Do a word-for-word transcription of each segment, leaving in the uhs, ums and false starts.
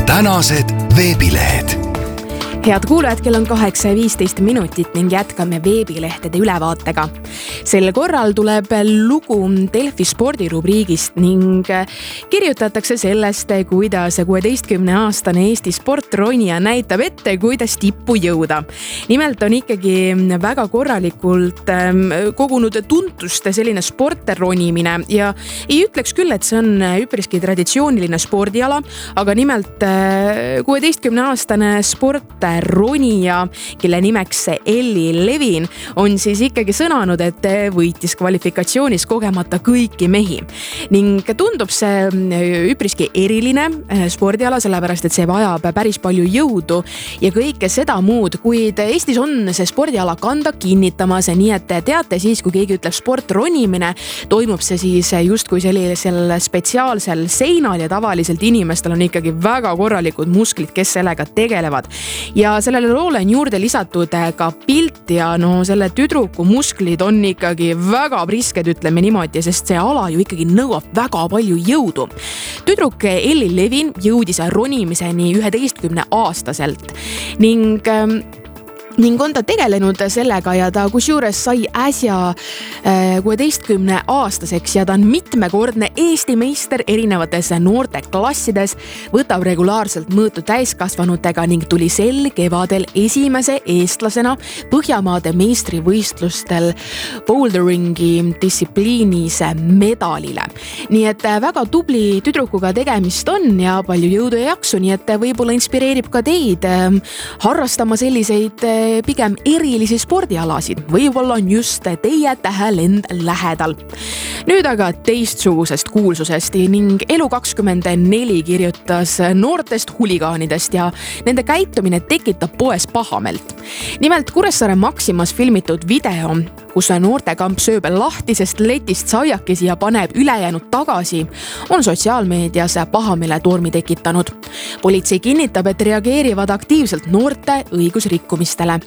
tänased veebilehed. Head kuulajad, kell on kaheksa ja viisteist minutit ning jätkame veebilehtede ülevaatega. Sel korral tuleb lugu Delfi spordirubriigist ning kirjutatakse sellest, kuidas kuueteistkümneaastane Eesti sportronija näitab ette, kuidas tippu jõuda. Nimelt on ikkagi väga korralikult kogunud tuntust selline sportronimine ja ei ütleks küll, et see on üpriski traditsiooniline spordiala, aga nimelt kuueteistkümneaastane sport ronija, kelle nimeks Elli Levin, on siis ikkagi sõnanud, et võitis kvalifikatsioonis kogemata kõiki mehi. Ning tundub see üpriski eriline spordiala, sellepärast et see vajab päris palju jõudu ja kõike seda muud, kuid Eestis on see spordiala kanda kinnitamas, nii et teate siis, kui keegi ütleb sportronimine, toimub see siis justkui sellisel spetsiaalsel seinal ja tavaliselt inimestel on ikkagi väga korralikud musklid, kes sellega tegelevad. Ja sellele loole on juurde lisatud ka pilt ja no selle tüdruku musklid on ikkagi väga prisked, ütleme niimoodi, sest see ala ju ikkagi nõuab väga palju jõudu. Tüdruk Elli Levin jõudis ronimiseni üheteistkümne aastaselt ning ning on ta tegelenud sellega ja ta kusjuures sai äsja kuueteistkümne aastaseks ja ta on mitmekordne Eesti meister erinevates noorte klassides, võtab regulaarselt mõõtu täiskasvanutega ning tuli sel kevadel esimese eestlasena Põhjamaade meistrivõistlustel boulderingi distsipliinis medalile. Nii et väga tubli tüdrukuga tegemist on ja palju jõudu ja jaksu, nii et võib-olla inspireerib ka teid harrastama selliseid pigem erilisi spordialasid. Võib-olla on just teie tähelend lähedal. Nüüd aga teistsugusest kuulsusest ning Elu kakskümmend neli kirjutas noortest huligaanidest ja nende käitumine tekitab poes pahamelt. Nimelt Kuressaare Maximas filmitud video, kus noortekamp sööb lahtisest letist saiakesi ja paneb ülejäänud tagasi, on sotsiaalmeedias pahamele tormi tekitanud. Politsei kinnitab, et reageerivad aktiivselt noorte õigusrikkumistele.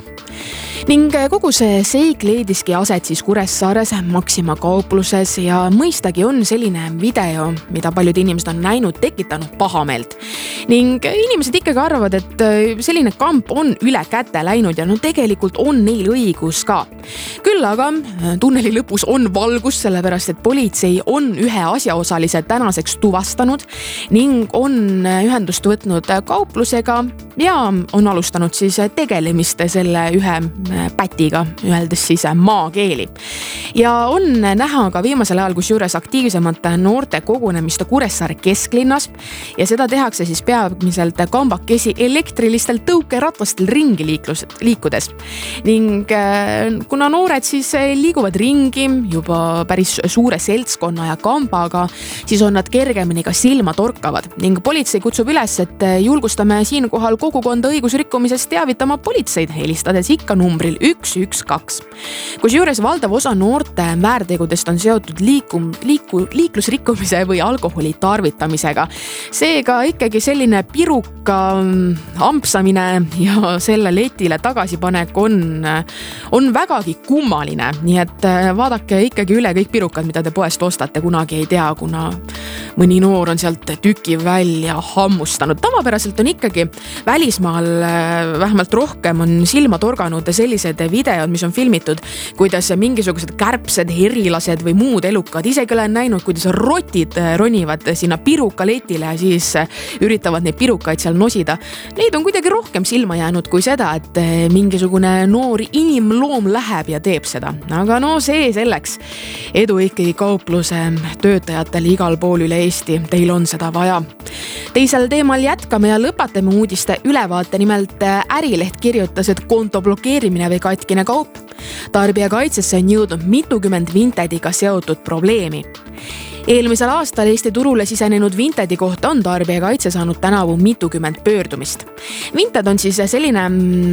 Ning kogu see seik leidiski aset siis Kuressaares Maxima kaupluses ja mõistagi on selline video, mida paljud inimesed on näinud, tekitanud pahameelt. Ning inimesed ikkagi arvavad, et selline kamp on üle käte läinud ja no tegelikult on neil õigus ka. Küll aga tunneli lõpus on valgus, sellepärast et politsei on ühe asjaosalise tänaseks tuvastanud ning on ühendust võtnud kauplusega ja on alustanud siis tegelemist selle ühe pätiga, öeldes siis maakeeli. Ja on näha ka viimasel ajal kusjuures aktiivsemate noorte kogunemist Kuressaare kesklinnas ja seda tehakse siis peamiselt kambakesi elektrilistel tõukeratlastel ringi liiklus, liikudes. Ning kuna noored siis liiguvad ringi juba päris suure seltskonna ja kambaga, siis on nad kergemini ka silma torkavad ning politsei kutsub üles, et julgustame siinkohal kogukonda õigusrikkumisest teavitama politseid, helistades ikka numbril üks üks kaks. Kusjuures valdav osa noorte väärtegudest on seotud liikum, liiku, liiklusrikkumise või alkoholi tarvitamisega. Seega ikkagi selline piruka ampsamine ja selle letile tagasipanek on, on vägagi kummaline. Nii et vaadake ikkagi üle kõik pirukad, mida te poest ostate, kunagi ei tea, kuna mõni noor on sealt tüki välja hammustanud. Tavapäraselt on ikkagi välismaal vähemalt rohkem on silma torganud sellised videod, mis on filmitud, kuidas mingisugused kärpsed, herilased või muud elukad. Isegi olen näinud, kuidas rotid ronivad sinna pirukaletile ja siis üritavad neid pirukaid seal nosida. Neid on kuidagi rohkem silma jäänud kui seda, et mingisugune noor inimloom läheb ja teeb seda. Aga no see selleks. Edu ikkagi kaupluse töötajatele igal pool üle Eesti. Teil on seda vaja. Teisel teemal jätkame ja lõpetame uudiste ülevaate. Nimelt Ärileht kirjutas, et konto blokeerimine või katkine kaup. Tarbijakaitsesse on jõudnud mitukümmend Vintediga seotud probleemi. Eelmisel aastal Eesti turule sisenenud Vintedi kohta on tarbijakaitse saanud tänavu mitukümmend pöördumist. Vinted on siis selline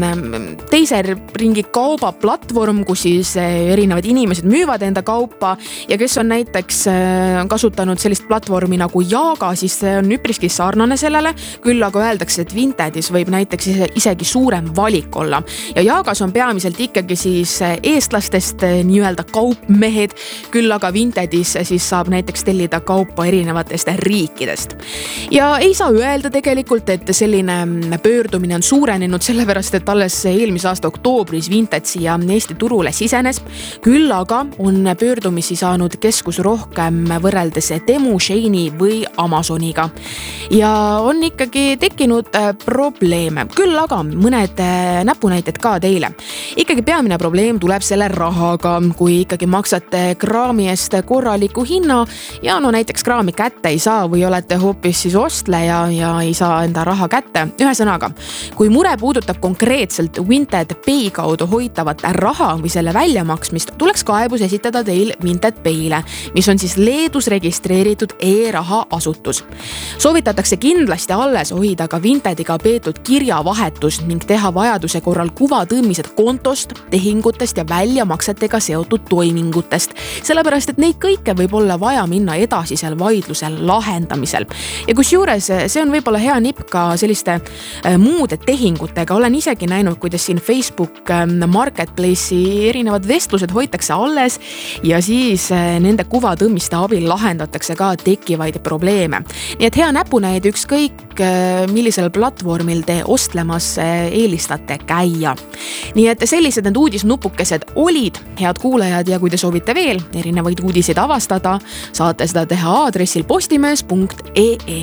teise ringi kauba platvorm, kus siis erinevad inimesed müüvad enda kaupa ja kes on näiteks kasutanud sellist platvormi nagu Jaaga, siis see on üpriski sarnane sellele, küll aga öeldakse, et Vintedis võib näiteks isegi suurem valik olla. Ja Jaagas on peamiselt ikkagi siis eestlastest nii-öelda kaupmehed, küll aga Vintedis siis saab näiteks saaks tellida kaupa erinevatest riikidest. Ja ei saa öelda tegelikult, et selline pöördumine on suurenenud, sellepärast et alles eelmise aasta oktoobris Vinted siia Eesti turule sisenes. Küll aga on pöördumisi saanud keskus rohkem võrreldes Temu, Sheini või Amazoniga. Ja on ikkagi tekkinud probleeme. Küll aga mõned näpunäited ka teile. Ikkagi peamine probleem tuleb selle rahaga, kui ikkagi maksate kraami eest korraliku hinna ja no näiteks kraami kätte ei saa või olete hoopis siis ostleja ja ei saa enda raha kätte. Ühesõnaga, kui mure puudutab konkreetselt Vinted Pay kaudu hoitavat raha või selle väljamaksmist, tuleks kaebus esitada teil Vinted Payle, mis on siis Leedus registreeritud e-raha asutus. Soovitatakse kindlasti alles hoida ka Vintediga peetud kirjavahetus ning teha vajaduse korral kuvatõmmised kontost, tehingutest ja väljamaksetega seotud toimingutest, sellepärast et neid kõike võib olla vaja minna edasisel vaidlusel lahendamisel. Ja kus juures see on võib-olla hea nipp ka selliste muude tehingutega. Olen isegi näinud, kuidas siin Facebook Marketplace'i erinevad vestlused hoitakse alles ja siis nende kuvatõmmiste abil lahendatakse ka tekkivaid probleeme. Nii et hea näpunäide ükskõik, millisel platvormil te ostlemas eelistate käia. Nii et sellised need uudisnupukesed olid, head kuulajad, ja kui te soovite veel erinevaid uudiseid avastada, saate seda teha aadressil postimees punkt ee e.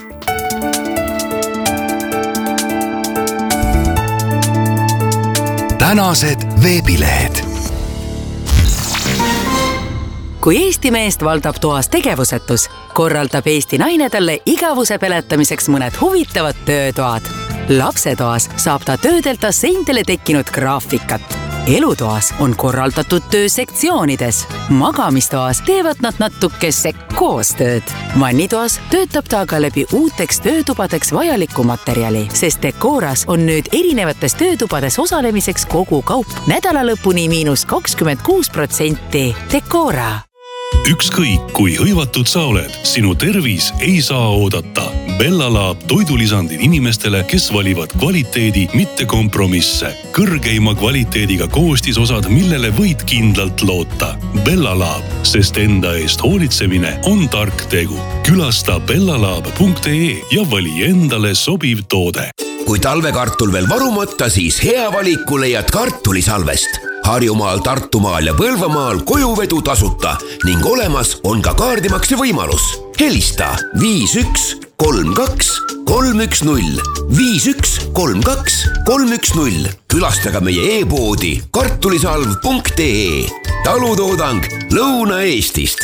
Tänased veebilehed. Kui Eesti meest valdab toas tegevusetus, korraldab Eesti naine talle igavuse peletamiseks mõned huvitavad töötoad. Lapsetoas saab ta töödelda seintele tekkinud graafikat. Elutoas on korraldatud töö sektsioonides. Magamistoas teevad nad natukese koostööd. Vannitoas töötab ta aga läbi uuteks töötubadeks vajalikku materjali, sest Decoras on nüüd erinevates töötubades osalemiseks kogu kaup nädala lõpuni miinus kakskümmend kuus protsenti. Decora. Ükskõik kui hõivatud sa oled, sinu tervis ei saa oodata. Bella Lab toidulisandid inimestele, kes valivad kvaliteedi, mitte kompromisse. Kõrgeima kvaliteediga koostisosad, millele võid kindlalt loota. Bella Lab, sest enda eest hoolitsemine on tark tegu. Külasta bellalab punkt ee ja vali endale sobiv toode. Kui talvekartul veel varumata, siis hea valiku leiad kartulisalvest. Harjumaal, Tartumaal ja Põlvamaal kojuvedu tasuta ning olemas on ka kaardimakse võimalus. Helista viis üks kolm kaks kolm üks null, viis üks kolm kaks kolm üks null. Külastaga meie e-poodi kartulisalv punkt ee. Talutoodang Lõuna-Eestist.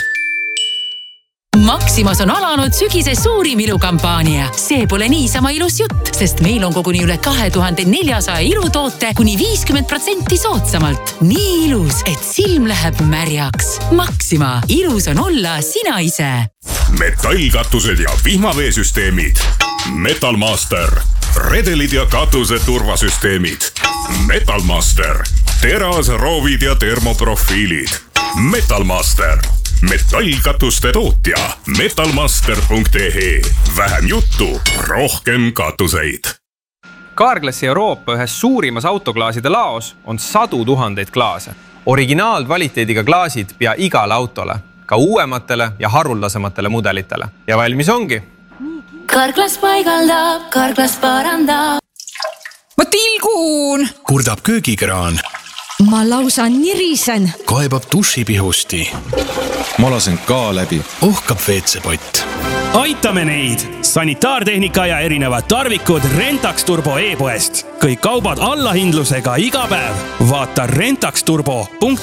Maximas on alanud sügise suurim ilukampaania. See pole niisama ilus jutt, sest meil on koguni üle kahe tuhande neljasaja ilutoote kuni viiskümmend protsenti soodsamalt. Nii ilus, et silm läheb märjaks. Maxima. Ilus on olla sina ise. Metallkatused ja vihmaveesüsteemid. Metalmaster. Redelid ja katuse turvasüsteemid. Metalmaster. Teras, roovid ja termoprofiilid. Metalmaster. Metallkatuste tootja metalmaster punkt ee. Vähem juttu, rohkem katuseid. Carglassi Euroopa ühes suurimas autoklaaside laos on sadu tuhandeid klaase. Originaalkvaliteediga klaasid pea igale autole, ka uuematele ja haruldasematele mudelitele. Ja valmis ongi. Carglass paigaldab, Carglass parandab. Ma tilgun! Kurdab köögikraan. Ma lausa nirisen. Kaebab dušipihusti. Ma lasen ka läbi. Ohkab veetsepott. Aitame neid! Sanitaartehnika ja erinevad tarvikud Rentax Turbo e-poest. Kõik kaubad allahindlusega iga päev. Vaata rentax turbo punkt